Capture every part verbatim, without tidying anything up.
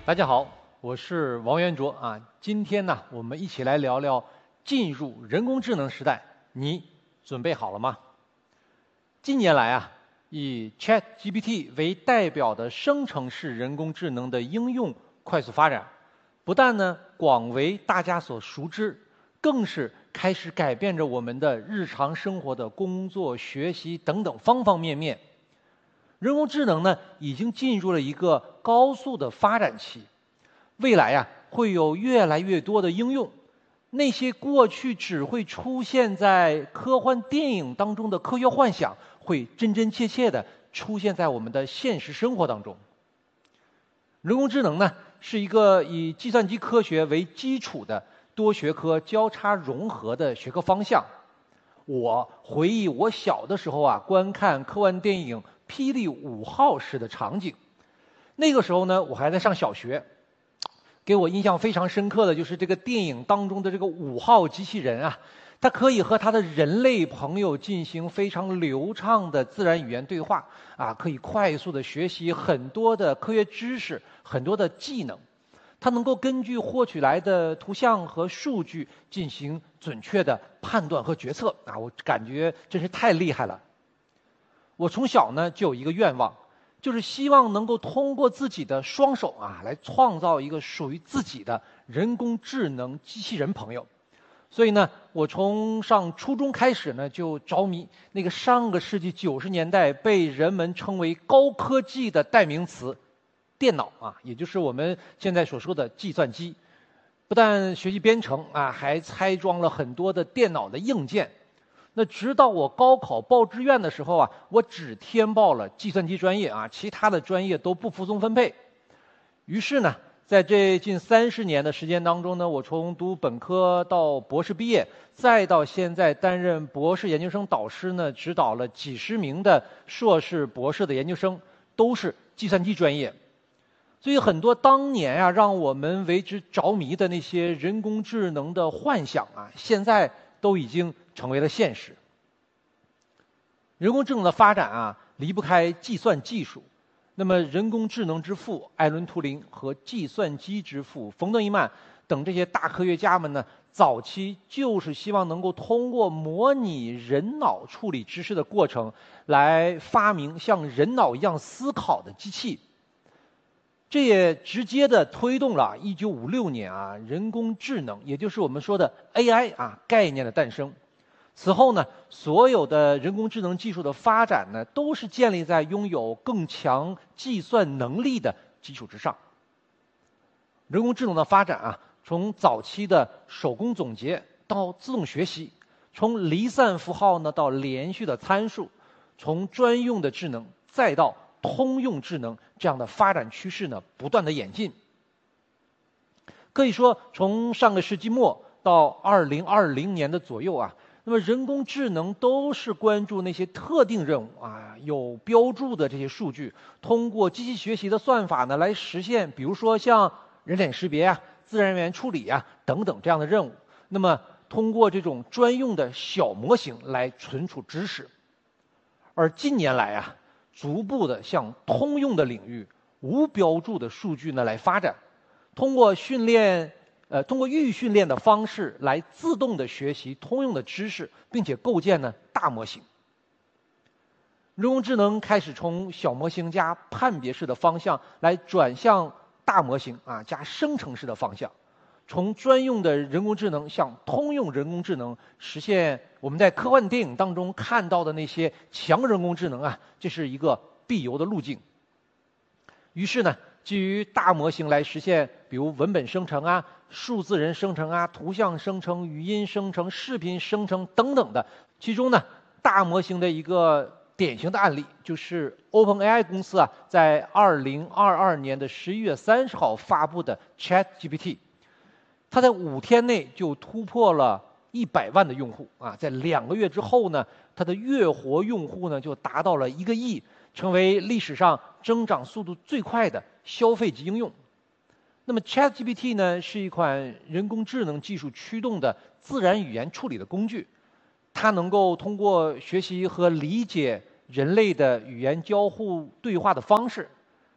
大家好，我是王元卓啊。今天呢，我们一起来聊聊进入人工智能时代，你准备好了吗？近年来啊，以 ChatGPT 为代表的生成式人工智能的应用快速发展，不但呢广为大家所熟知，更是开始改变着我们的日常生活的工作、学习等等方方面面。人工智能呢，已经进入了一个高速的发展期，未来呀、会有越来越多的应用。那些过去只会出现在科幻电影当中的科学幻想，会真真切切的出现在我们的现实生活当中。人工智能呢，是一个以计算机科学为基础的多学科交叉融合的学科方向。我回忆我小的时候啊，观看科幻电影《霹雳五号》时的场景。那个时候呢，我还在上小学。给我印象非常深刻的就是这个电影当中的这个五号机器人啊，它可以和它的人类朋友进行非常流畅的自然语言对话啊，可以快速的学习很多的科学知识，很多的技能。它能够根据获取来的图像和数据进行准确的判断和决策啊，我感觉真是太厉害了。我从小呢就有一个愿望，就是希望能够通过自己的双手啊，来创造一个属于自己的人工智能机器人朋友。所以呢，我从上初中开始呢，就着迷那个上个世纪九十年代被人们称为高科技的代名词——电脑啊，也就是我们现在所说的计算机。不但学习编程啊，还拆装了很多的电脑的硬件。那直到我高考报志愿的时候啊，我只填报了计算机专业啊，其他的专业都不服从分配。于是呢，在这近三十年的时间当中呢，我从读本科到博士毕业，再到现在担任博士研究生导师呢，指导了几十名的硕士、博士的研究生，都是计算机专业。所以很多当年啊，让我们为之着迷的那些人工智能的幻想啊，现在都已经成为了现实。人工智能的发展啊，离不开计算技术。那么，人工智能之父艾伦·图灵和计算机之父冯·德伊曼等这些大科学家们呢，早期就是希望能够通过模拟人脑处理知识的过程，来发明像人脑一样思考的机器。这也直接的推动了一九五六年啊，人工智能，也就是我们说的 A I 啊概念的诞生。此后呢，所有的人工智能技术的发展呢，都是建立在拥有更强计算能力的基础之上。人工智能的发展啊，从早期的手工总结到自动学习，从离散符号呢到连续的参数，从专用的智能再到通用智能，这样的发展趋势呢，不断的演进。可以说，从上个世纪末到二零二零年的左右啊，那么人工智能都是关注那些特定任务啊，有标注的这些数据，通过机器学习的算法呢，来实现，比如说像人脸识别啊、自然语言处理啊等等这样的任务。那么，通过这种专用的小模型来存储知识。而近年来啊，逐步的向通用的领域、无标注的数据呢来发展，通过训练，呃，通过预训练的方式来自动的学习通用的知识，并且构建呢大模型。人工智能开始从小模型加判别式的方向来转向大模型啊加生成式的方向。从专用的人工智能向通用人工智能，实现我们在科幻电影当中看到的那些强人工智能啊，这是一个必由的路径。于是呢，基于大模型来实现，比如文本生成啊、数字人生成啊、图像生成、语音生成、视频生成等等的。其中呢，大模型的一个典型的案例就是 OpenAI 公司啊，在二零二二年的十一月三十号发布的 ChatGPT。它在五天内就突破了一百万的用户啊，在两个月之后呢，它的月活用户呢就达到了一个亿，成为历史上增长速度最快的消费级应用。那么 ChatGPT 呢是一款人工智能技术驱动的自然语言处理的工具，它能够通过学习和理解人类的语言交互对话的方式，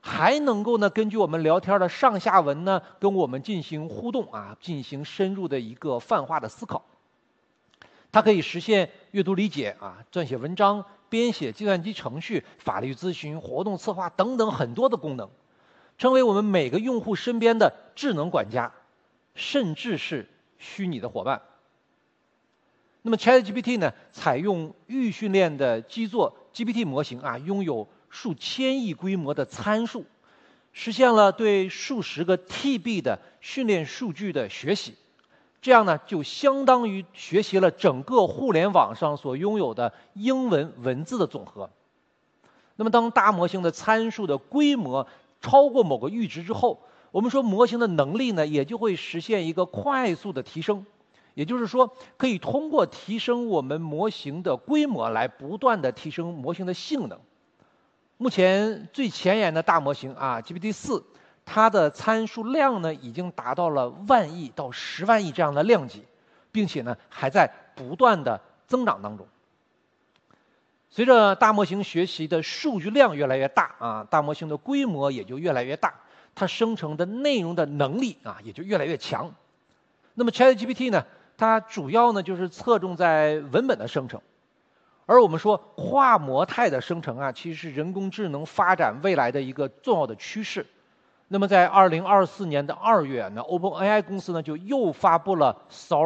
还能够呢根据我们聊天的上下文呢，跟我们进行互动啊，进行深入的一个泛化的思考。它可以实现阅读理解啊，撰写文章、编写计算机程序、法律咨询、活动策划等等很多的功能，成为我们每个用户身边的智能管家，甚至是虚拟的伙伴。那么 ChatGPT 呢，采用预训练的基座 G P T 模型啊，拥有数千亿规模的参数，实现了对数十个 T B 的训练数据的学习。这样呢，就相当于学习了整个互联网上所拥有的英文文字的总和。那么，当大模型的参数的规模超过某个阈值之后，我们说模型的能力呢，也就会实现一个快速的提升。也就是说，可以通过提升我们模型的规模，来不断的提升模型的性能。目前最前沿的大模型啊 ，G P T 四。它的参数量呢，已经达到了万亿到十万亿这样的量级，并且呢，还在不断的增长当中。随着大模型学习的数据量越来越大啊，大模型的规模也就越来越大，它生成的内容的能力啊，也就越来越强。那么 ChatGPT 呢，它主要呢就是侧重在文本的生成，而我们说跨模态的生成啊，其实是人工智能发展未来的一个重要的趋势。那么在二零二四年的二月呢 ，OpenAI 公司呢就又发布了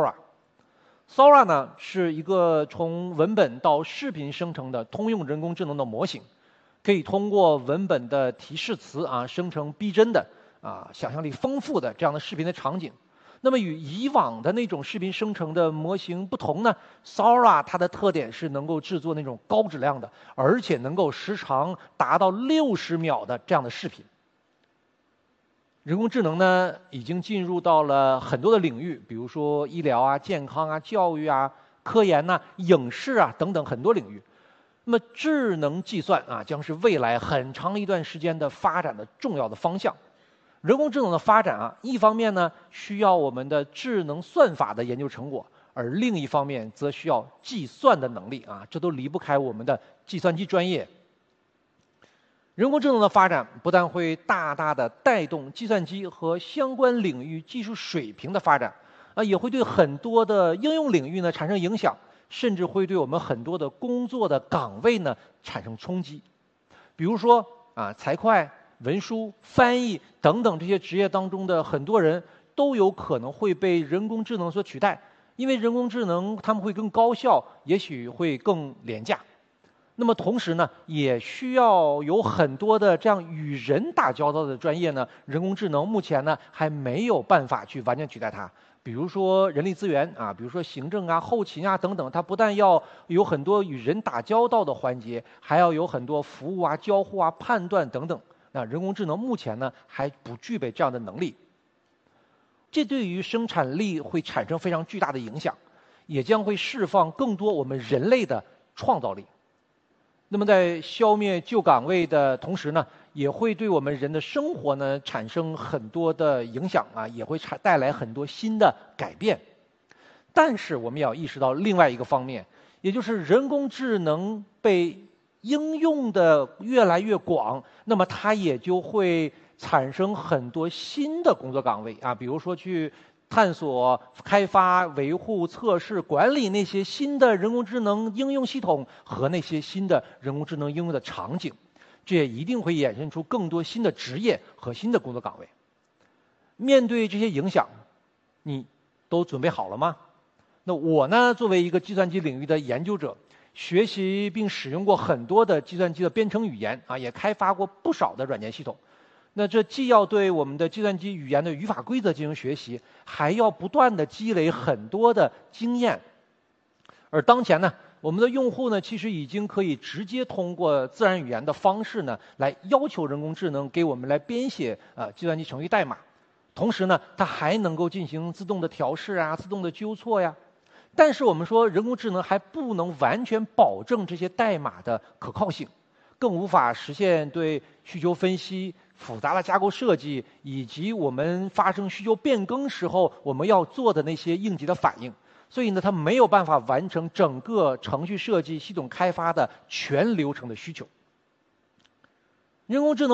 Sora。Sora 呢是一个从文本到视频生成的通用人工智能的模型，可以通过文本的提示词啊生成逼真的啊想象力丰富的这样的视频的场景。那么与以往的那种视频生成的模型不同呢 ，Sora 它的特点是能够制作那种高质量的，而且能够时长达到六十秒的这样的视频。人工智能呢，已经进入到了很多的领域，比如说医疗啊、健康啊、教育啊、科研呐、啊、影视啊等等很多领域。那么，智能计算啊，将是未来很长一段时间的发展的重要的方向。人工智能的发展啊，一方面呢需要我们的智能算法的研究成果，而另一方面则需要计算的能力啊，这都离不开我们的计算机专业。人工智能的发展不但会大大的带动计算机和相关领域技术水平的发展，啊，也会对很多的应用领域呢产生影响，甚至会对我们很多的工作的岗位呢产生冲击。比如说啊，财会、文书、翻译等等这些职业当中的很多人都有可能会被人工智能所取代，因为人工智能他们会更高效，也许会更廉价。那么同时呢，也需要有很多的这样与人打交道的专业呢，人工智能目前呢还没有办法去完全取代它。比如说人力资源啊，比如说行政啊、后勤啊等等，它不但要有很多与人打交道的环节，还要有很多服务啊、交互啊、判断等等。那人工智能目前呢还不具备这样的能力，这对于生产力会产生非常巨大的影响，也将会释放更多我们人类的创造力。那么在消灭旧岗位的同时呢，也会对我们人的生活呢产生很多的影响啊，也会产带来很多新的改变。但是我们也要意识到另外一个方面，也就是人工智能被应用的越来越广，那么它也就会产生很多新的工作岗位啊，比如说去探索、开发、维护、测试、管理那些新的人工智能应用系统和那些新的人工智能应用的场景，这也一定会衍生出更多新的职业和新的工作岗位。面对这些影响，你都准备好了吗？那我呢，作为一个计算机领域的研究者，学习并使用过很多的计算机的编程语言啊，也开发过不少的软件系统。那这既要对我们的计算机语言的语法规则进行学习，还要不断的积累很多的经验。而当前呢，我们的用户呢，其实已经可以直接通过自然语言的方式呢，来要求人工智能给我们来编写呃计算机程序代码。同时呢，它还能够进行自动的调试啊，自动的纠错呀。但是我们说，人工智能还不能完全保证这些代码的可靠性，更无法实现对需求分析、复杂的架构设计，以及我们发生需求变更时候我们要做的那些应急的反应。所以呢，它没有办法完成整个程序设计、系统开发的全流程的需求。人工智能